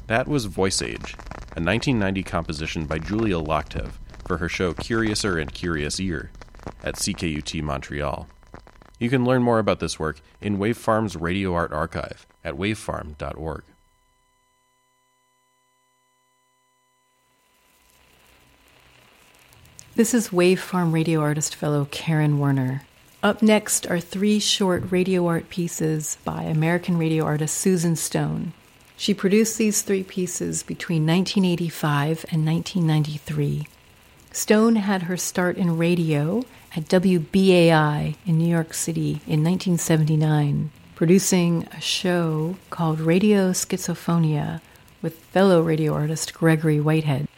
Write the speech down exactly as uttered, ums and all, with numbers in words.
That was Voice Age, a nineteen ninety composition by Julia Loktev for her show Curiouser and Curious Ear at C K U T Montreal. You can learn more about this work in Wavefarm's Radio Art Archive at wavefarm dot org. This is Wavefarm radio artist fellow Karen Werner. Up next are three short radio art pieces by American radio artist Susan Stone. She produced these three pieces between nineteen eighty-five and nineteen ninety-three. Stone had her start in radio at W B A I in New York City in nineteen seventy-nine, producing a show called Radio Schizophonia with fellow radio artist Gregory Whitehead.